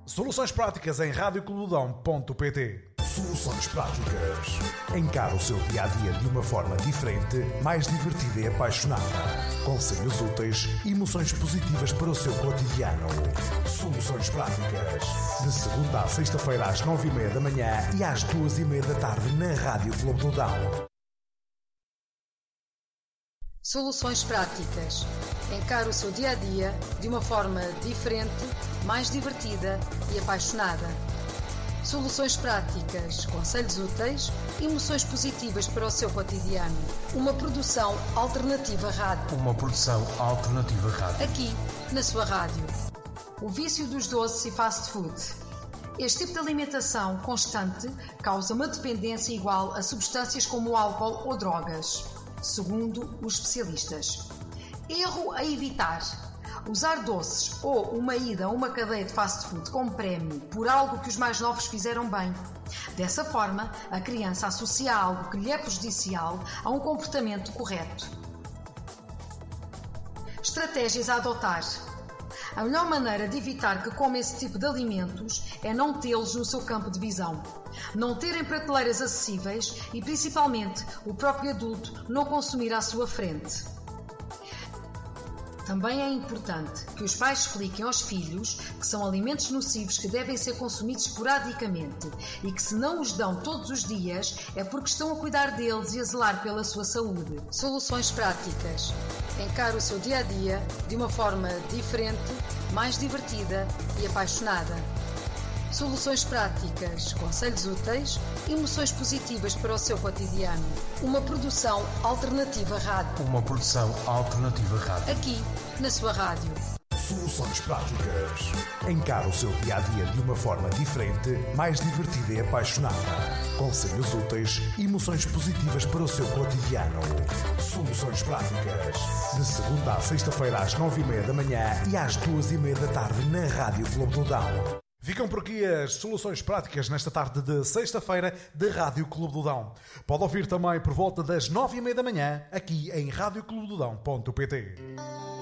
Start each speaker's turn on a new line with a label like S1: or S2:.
S1: Soluções práticas em radioclubodão.pt. Soluções práticas. Encare o seu dia-a-dia de uma forma diferente, mais divertida e apaixonada. Conselhos úteis e emoções positivas para o seu cotidiano. Soluções práticas. De segunda à sexta-feira às 9h30 da manhã e às 2h30 da tarde na Rádio Clube do Dão.
S2: Soluções práticas. Encare o seu dia-a-dia de uma forma diferente, mais divertida e apaixonada. Soluções práticas, conselhos úteis e emoções positivas para o seu cotidiano. Uma produção alternativa rádio. Aqui, na sua rádio. O vício dos doces e fast food. Este tipo de alimentação constante causa uma dependência igual a substâncias como o álcool ou drogas, segundo os especialistas. Erro a evitar. Usar doces ou uma ida a uma cadeia de fast food como prémio por algo que os mais novos fizeram bem. Dessa forma, a criança associa algo que lhe é prejudicial a um comportamento correto. Estratégias a adotar. A melhor maneira de evitar que coma esse tipo de alimentos é não tê-los no seu campo de visão. Não ter em prateleiras acessíveis e, principalmente, o próprio adulto não consumir à sua frente. Também é importante que os pais expliquem aos filhos que são alimentos nocivos que devem ser consumidos esporadicamente e que se não os dão todos os dias é porque estão a cuidar deles e a zelar pela sua saúde. Soluções práticas. Encare o seu dia-a-dia de uma forma diferente, mais divertida e apaixonada. Soluções práticas, conselhos úteis e emoções positivas para o seu cotidiano. Uma produção alternativa rádio. Aqui, na sua rádio.
S1: Soluções práticas. Encare o seu dia-a-dia de uma forma diferente, mais divertida e apaixonada. Conselhos úteis e emoções positivas para o seu cotidiano. Soluções práticas. De segunda à sexta-feira às 9h30 da manhã e às 2h30 da tarde na Rádio Clube do Dão. Ficam por aqui as soluções práticas nesta tarde de sexta-feira de Rádio Clube do Dão. Pode ouvir também por volta das 9h30 da manhã aqui em radioclubedodão.pt.